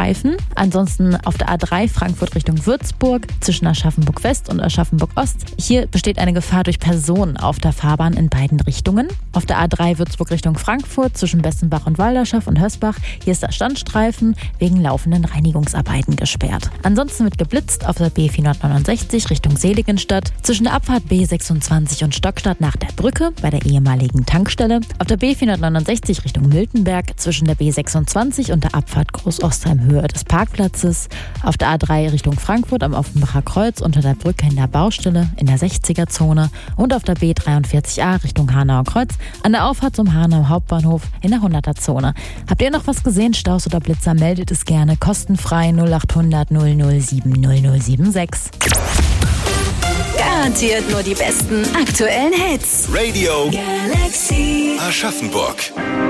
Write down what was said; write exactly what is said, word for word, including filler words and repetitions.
Standstreifen. Ansonsten auf der A drei Frankfurt Richtung Würzburg zwischen Aschaffenburg West und Aschaffenburg Ost. Hier besteht eine Gefahr durch Personen auf der Fahrbahn in beiden Richtungen. Auf der A drei Würzburg Richtung Frankfurt zwischen Bessenbach und Walderschaff und Hösbach. Hier ist der Standstreifen wegen laufenden Reinigungsarbeiten gesperrt. Ansonsten wird geblitzt auf der B vierhundertneunundsechzig Richtung Seligenstadt zwischen der Abfahrt B sechsundzwanzig und Stockstadt nach der Brücke bei der ehemaligen Tankstelle. Auf der B vierhundertneunundsechzig Richtung Miltenberg zwischen der B sechsundzwanzig und der Abfahrt Groß-Ostheim Höhe des Parkplatzes. Auf der A drei Richtung Frankfurt am Offenbacher Kreuz unter der Brücke in der Baustelle in der sechziger-Zone und auf der B dreiundvierzig A Richtung Hanauer Kreuz an der Auffahrt zum Hanau Hauptbahnhof in der hunderter-Zone. Habt ihr noch was gesehen, Staus oder Blitzer, meldet es gerne kostenfrei null achthundert null null sieben null null sieben sechs. Garantiert nur die besten aktuellen Hits. Radio Galaxy Aschaffenburg.